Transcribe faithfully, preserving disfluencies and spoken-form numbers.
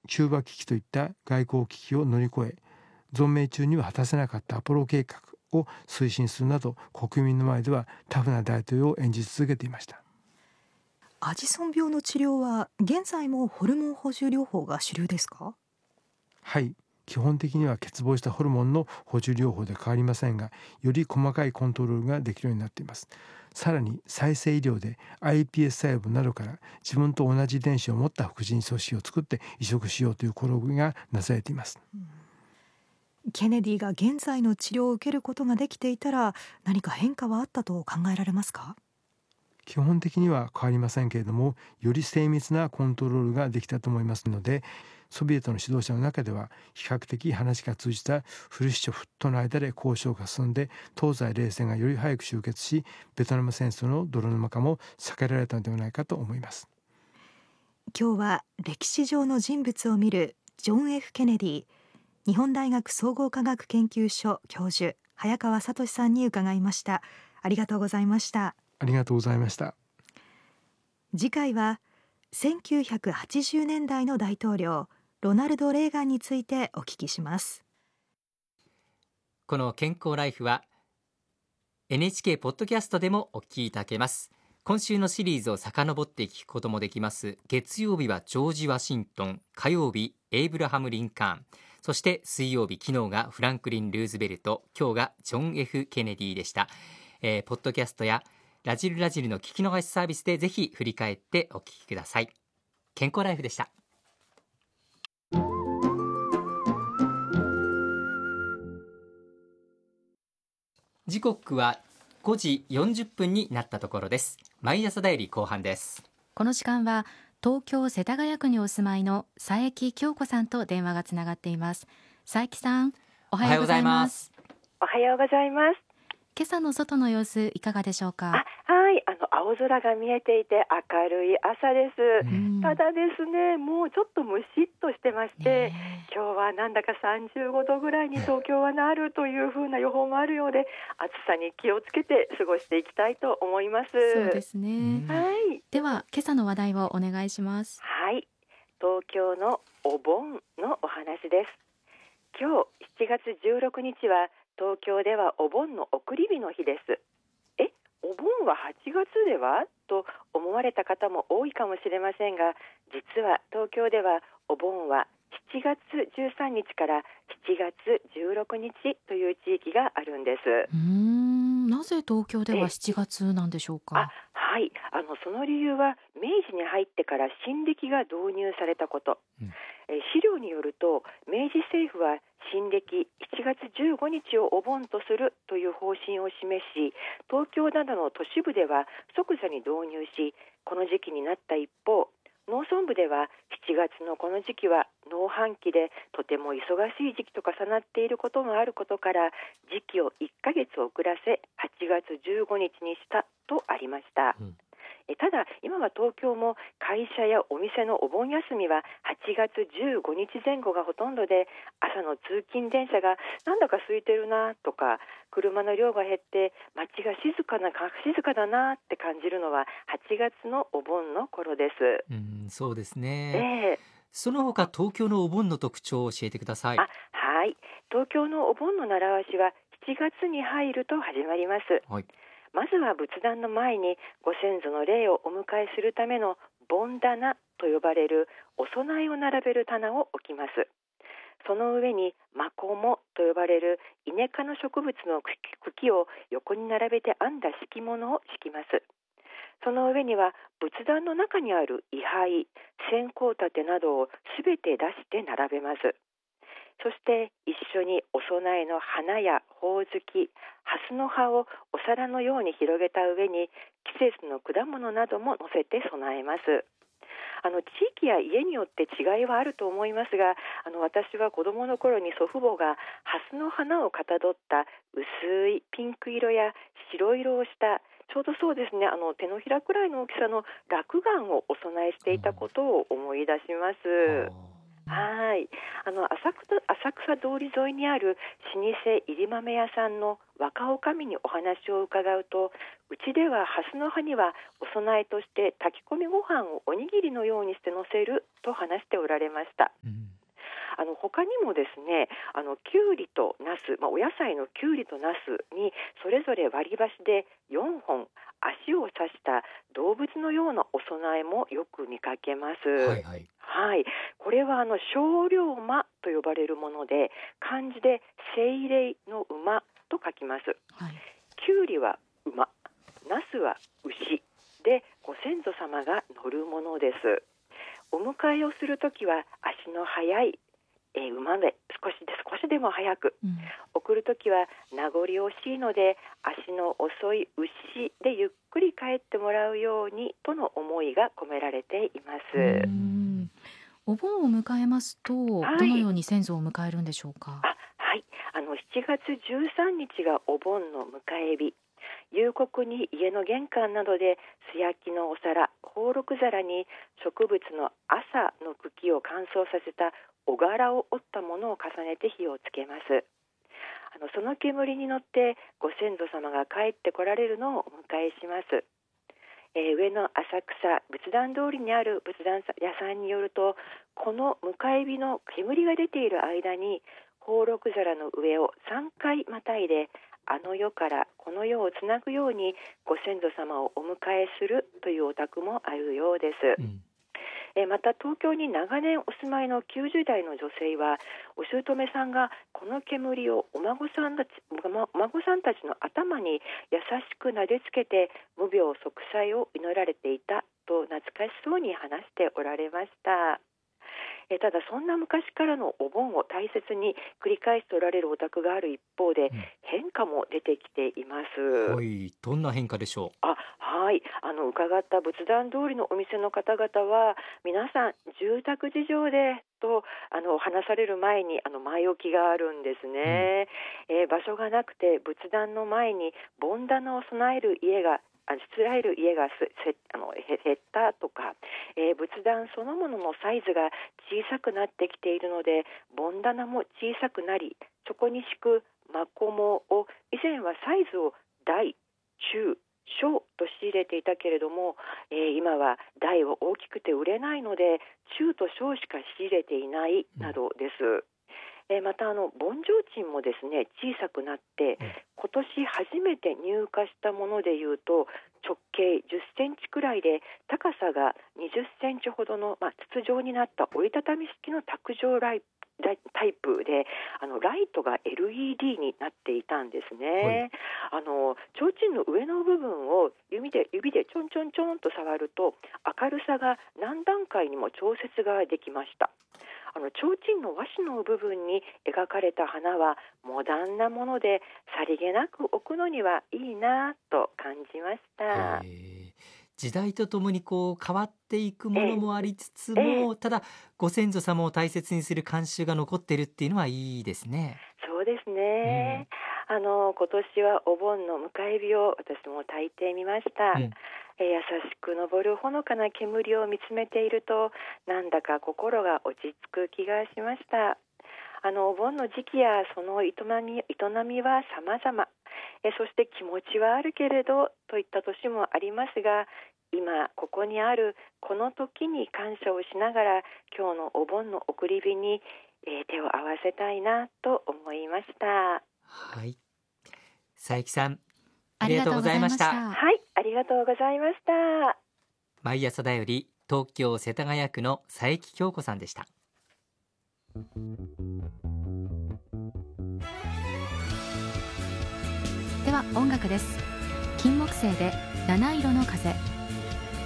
キューバ危機といった外交危機を乗り越え、存命中には果たせなかったアポロ計画を推進するなど、国民の前ではタフな大統領を演じ続けていました。 アジソン病の治療は現在もホルモン補充療法が主流ですか？ はい、基本的には欠乏したホルモンの補充療法で変わりませんが、より細かいコントロールができるようになっています。さらに再生医療で アイピーエス 細胞などから自分と同じ遺伝子を持った副腎組織を作って移植しようという試みがなされています。 うん、ケネディが現在の治療を受けることができていたら何か変化はあったと考えられますか？ 基本的には変わりませんけれども、より精密なコントロールができたと思いますので、ソビエトの指導者の中では比較的話が通じたフルシチョフとの間で交渉が進んで、東西冷戦がより早く終結し、ベトナム戦争の泥沼化も避けられたのではないかと思います。 今日は歴史上の人物を見るジョン・ F ・ケネディ、日本大学総合科学研究所教授早川聡さんに伺いました。ありがとうございました。 ありがとうございました。 次回はせんきゅうひゃくはちじゅうねんだいの大統領ロナルド・レーガンについてお聞きします。 この健康ライフは エヌエイチケー ポッドキャストでもお聞きいただけます。今週のシリーズを遡って聞くこともできます。月曜日はジョージ・ワシントン、火曜日エイブラハム・リンカーン、そして水曜日、昨日がフランクリン・ルーズベルト、今日がジョン・ F ・ケネディでした。えー、ポッドキャストやラジルラジルの聞き逃しサービスでぜひ振り返ってお聞きください。健康ライフでした。時刻はごじよんじゅっぷんになったところです。毎朝ダイアリー後半です。 この時間は東京世田谷区にお住まいの佐伯京子さんと電話がつながっています。佐伯さん、おはようございます。 おはようございます。 今朝の外の様子いかがでしょうか？ あ、はい、あの青空が見えていて明るい朝です。ただですね、もうちょっとムシッとしてまして、ね、今日はなんだかさんじゅうごどぐらいに東京はなるという風な予報もあるようで、暑さに気をつけて過ごしていきたいと思います。 そうですね、 はい、 では今朝の話題をお願いします。 はい、東京のお盆のお話です。今日しちがつじゅうろくにちは東京ではお盆の送り火の日です。え、お盆ははちがつではと思われた方も多いかもしれませんが、実は東京ではお盆はしちがつじゅうさんにちからしちがつじゅうろくにちという地域があるんです。 うーん、なぜ東京ではしちがつなんでしょうか？ あ、はい、あのその理由は明治に入ってから新暦が導入されたこと、うん、え資料によると明治政府は新暦しちがつじゅうごにちをお盆とするという方針を示し、東京などの都市部では即座に導入し、この時期になった一方、農村部ではしちがつのこの時期は農繁期でとても忙しい時期と重なっていることもあることから、時期をいっかげつ遅らせはちがつじゅうごにちにしたとありました。うん、えただ今は東京も会社やお店のお盆休みははちがつじゅうごにちぜん後がほとんどで、朝の通勤電車がなんだか空いてるなとか、車の量が減って街が静かな静かだなって感じるのははちがつのお盆の頃です。 うん、そうですね、えー、その他東京のお盆の特徴を教えてください。 あ、はい、東京のお盆の習わしはしちがつに入ると始まります。はい、まずは仏壇の前にご先祖の霊をお迎えするための盆棚と呼ばれるお供えを並べる棚を置きます。その上にマコモと呼ばれるイネ科の植物の茎を横に並べて編んだ敷物を敷きます。その上には仏壇の中にある位牌、線香立てなどをすべて出して並べます。そして一緒にお供えの花やほおずき、蓮の葉をお皿のように広げた上に季節の果物なども乗せて供えます。あの地域や家によって違いはあると思いますが、あの私は子どもの頃に祖父母が蓮の花をかたどった薄いピンク色や白色をしたちょうどそうですね、あの手のひらくらいの大きさの落雁をお供えしていたことを思い出します。 はい、あの 浅草、浅草通り沿いにある老舗入り豆屋さんの若おかみにお話を伺うと、うちでは蓮の葉にはお供えとして炊き込みご飯をおにぎりのようにして乗せると話しておられました。うん、あの他にもですね、あのきゅうりとナス、まあ、お野菜のきゅうりとナスにそれぞれ割り箸でよんほん足を刺した動物のようなお供えもよく見かけます。はいはいはい、これはあの精霊馬と呼ばれるもので、漢字で精霊の馬と書きます。はい、きゅうりは馬、ナスは牛でご先祖様が乗るものです。お迎えをするときは足の速いえー、馬で少しで少しでも早く、うん、送るときは名残惜しいので足の遅い牛でゆっくり帰ってもらうようにとの思いが込められています。 うん、お盆を迎えますと、はい、どのように先祖を迎えるんでしょうか。 あ、はい、あのしちがつじゅうさんにちがお盆の迎え日、夕刻に家の玄関などで素焼きのお皿、宝禄皿に植物の朝の茎を乾燥させたお柄を折ったものを重ねて火をつけます。あのその煙に乗ってご先祖様が帰ってこられるのをお迎えします。えー、上野浅草仏壇通りにある仏壇屋さんによると、この迎え火の煙が出ている間に宝禄皿の上をさんかいまたいで、あの世からこの世をつなぐようにご先祖様をお迎えするというお宅もあるようです。うん、えまた東京に長年お住まいのきゅうじゅうだいの女性は、お姑さんがこの煙をお孫さんたち、お孫さんたちの頭に優しく撫でつけて無病息災を祈られていたと懐かしそうに話しておられました。えただそんな昔からのお盆を大切に繰り返しておられるお宅がある一方で、うん、変化も出てきています。 はい、どんな変化でしょう。 あはい、あの伺った仏壇通りのお店の方々は、皆さん住宅事情でとあの話される前にあの前置きがあるんですね。うん、えー、場所がなくて仏壇の前に盆棚を備える家があしつらえる家がすせあの減ったとか、えー、仏壇そのもののサイズが小さくなってきているので盆棚も小さくなり、そこに敷くマコモを以前はサイズを大、中、小と仕入れていたけれども、えー、今は大は大きくて売れないので中と小しか仕入れていないなどです。うん、えー、またあの盆提灯もですね小さくなって、今年初めて入荷したものでいうと直径じゅっセンチくらいで高さがにじゅっセンチほどの、まあ、筒状になった折りたたみ式の卓上ライタイプで、あのライトが エルイーディー になっていたんですね。はい、あの提灯の上の部分を指で指でちょんちょんちょんと触ると明るさが何段階にも調節ができました。あの提灯の和紙の部分に描かれた花はモダンなものでさりげなく置くのにはいいなと感じました。 時代とともにこう変わっていくものもありつつも、ただご先祖様を大切にする慣習が残っているっていうのはいいですね。 そうですね。うん、あの今年はお盆の迎え火を私も焚いてみました。うん、え優しく昇るほのかな煙を見つめていると、なんだか心が落ち着く気がしました。あのお盆の時期やその営み、営みは様々、えそして気持ちはあるけれどといった年もありますが、今ここにあるこの時に感謝をしながら今日のお盆の送り火に、えー、手を合わせたいなと思いました。 はい、佐伯さんありがとうございました。 はい、ありがとうございました。 毎朝だより東京世田谷区の佐伯京子さんでした。 では音楽です。金木犀で七色の風。